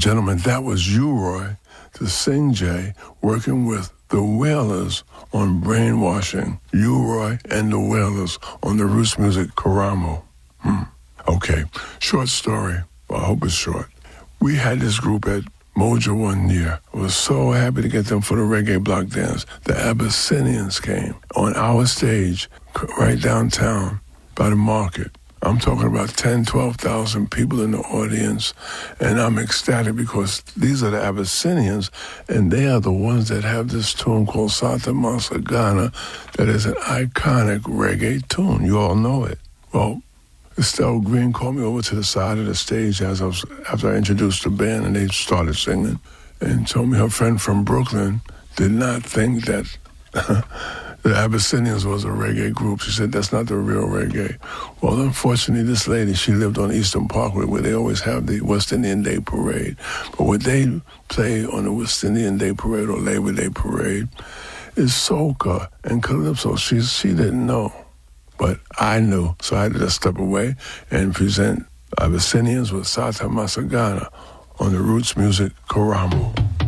gentlemen, that was U-Roy, the Sing J, working with the Wailers on Brainwashing. U-Roy and the Wailers on the Roots Music Karamo. Okay, short story. Well, I hope it's short. We had this group at Moja one year. I was so happy to get them for the reggae block dance. The Abyssinians came on our stage right downtown by the market. I'm talking about 10, 12,000 people in the audience, and I'm ecstatic because these are the Abyssinians, and they are the ones that have this tune called Sata Masagana that is an iconic reggae tune. You all know it. Well, Estelle Green called me over to the side of the stage after I introduced the band, and they started singing, and told me her friend from Brooklyn did not think that the Abyssinians was a reggae group. She said, that's not the real reggae. Well, unfortunately, this lady, she lived on Eastern Parkway where they always have the West Indian Day Parade. But what they play on the West Indian Day Parade or Labor Day Parade is soca and calypso. She didn't know, but I knew. So I had to just step away and present Abyssinians with Sata Masagana on the Roots Music Karamo.